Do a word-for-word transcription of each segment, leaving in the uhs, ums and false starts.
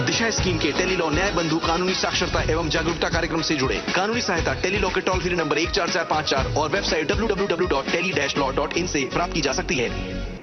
दिशा scheme के Tele-Law न्याय बंधु कानूनी साक्षरता एवं जागरूकता कार्यक्रम से जुड़े। कानूनी सहायता टेलीलॉ के टोल फ्री नंबर एक चार चार पाँच चार और website W W W dot tele dash law dot in से प्राप्त की जा सकती है।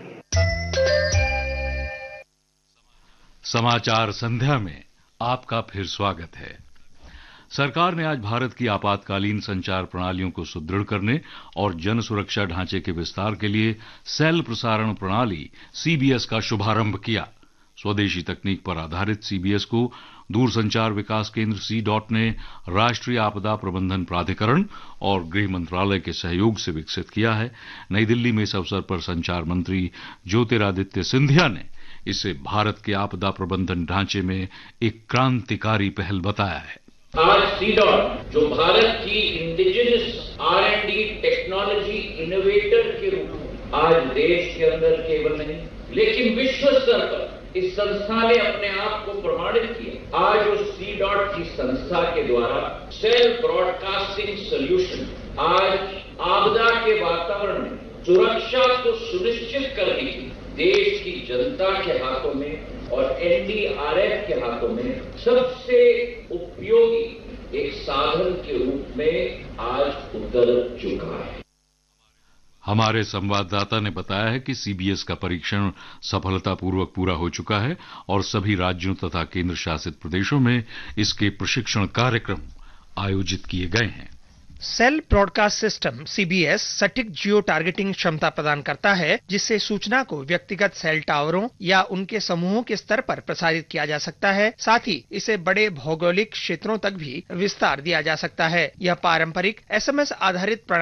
समाचार संध्या में आपका फिर स्वागत है। सरकार ने आज भारत की आपातकालीन संचार प्रणालियों को सुदृढ़ करने और जन सुरक्षा ढांचे के विस्तार के लिए सेल प्रसारण प्रणाली सीबीएस का शुभारंभ किया। स्वदेशी तकनीक पर आधारित सीबीएस को दूरसंचार विकास केंद्र सी डॉट ने राष्ट्रीय आपदा प्रबंधन प्राधिकरण और गृह मंत्रालय के सहयोग से विकसित किया है। नई दिल्ली में इस अवसर पर संचार मंत्री ज्योतिरादित्य सिंधिया ने इसे भारत के आपदा प्रबंधन ढांचे में एक क्रांतिकारी पहल बताया है। आज सी डॉट जो भारत की indigenous are and D technology innovator के रूप में आज देश के अंदर केवल नहीं लेकिन विश्व स्तर पर इस संस्था ने अपने आप को प्रमाणित किया। आज उस सी डॉट की संस्था के द्वारा सेल ब्रॉडकास्टिंग सोल्यूशन आज आपदा के वातावरण में सुरक्षा को सुनिश्चित करने की देश की जनता के हाथों में और एन डी आर एफ के हाथों में सबसे उपयोगी एक साधन के रूप में आज उतर चुका है। हमारे संवाददाता ने बताया है कि सीबीएस का परीक्षण सफलतापूर्वक पूरा हो चुका है और सभी राज्यों तथा केंद्र शासित प्रदेशों में इसके प्रशिक्षण कार्यक्रम आयोजित किए गए हैं। सेल ब्रॉडकास्ट सिस्टम सीबीएस सटीक जियो टारगेटिंग क्षमता प्रदान करता है, जिससे सूचना को व्यक्तिगत सेल टावरों या उनके समूहों के स्तर पर प्रसारित किया जा सकता है। साथ ही इसे बड़े भौगोलिक क्षेत्रों तक भी विस्तार दिया जा सकता है। यह पारंपरिक एसएमएस आधारित